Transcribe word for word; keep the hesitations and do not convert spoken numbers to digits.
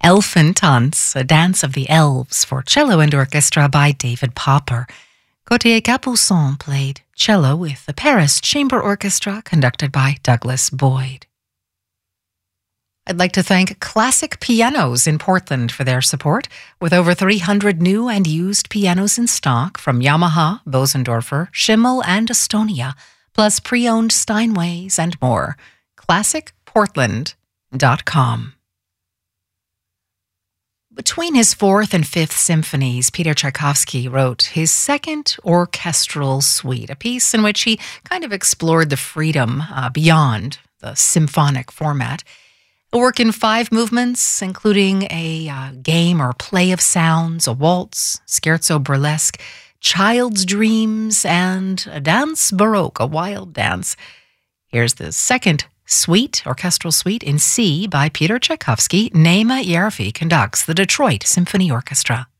Elfentanz, a dance of the elves for cello and orchestra by David Popper. Gauthier Capuçon played cello with the Paris Chamber Orchestra conducted by Douglas Boyd. I'd like to thank Classic Pianos in Portland for their support, with over three hundred new and used pianos in stock from Yamaha, Bosendorfer, Schimmel, and Estonia, plus pre-owned Steinways and more. classic portland dot com. Between his fourth and fifth symphonies, Peter Tchaikovsky wrote his second orchestral suite, a piece in which he kind of explored the freedom uh, beyond the symphonic format. A work in five movements, including a uh, game or play of sounds, a waltz, scherzo burlesque, child's dreams, and a dance baroque, a wild dance. Here's the second suite, orchestral suite in C by Peter Tchaikovsky. Naima Yarfi conducts the Detroit Symphony Orchestra.